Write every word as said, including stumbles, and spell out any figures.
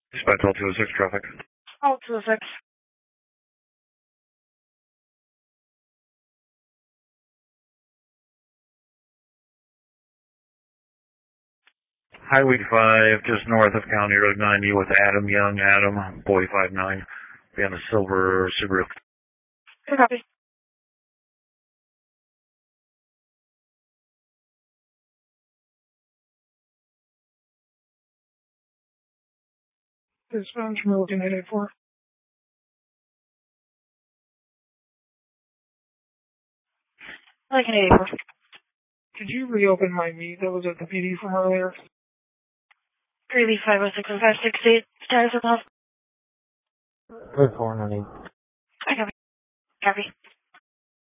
Dispatch all two oh six traffic. All two oh six. Highway five, just north of County Road ninety with Adam Young. Adam, boy five nine. Be on a silver Subaru. Good copy. Dispatch, we're looking at eight four. Looking at eight four. Could you reopen my meet that was at the P D from earlier? three B five oh six oh five six eight. Status of loss. Good four ninety. I copy. Copy.